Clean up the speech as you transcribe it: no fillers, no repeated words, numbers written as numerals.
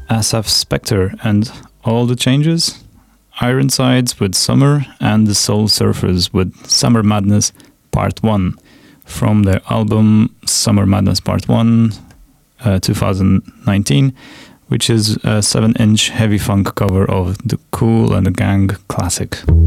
Asaph Spectre and All the Changes, Ironsides with Summer, and the Soul Surfers with Summer Madness Part 1 from their album Summer Madness Part 1 2019, which is a 7-inch heavy funk cover of the Kool and the Gang classic.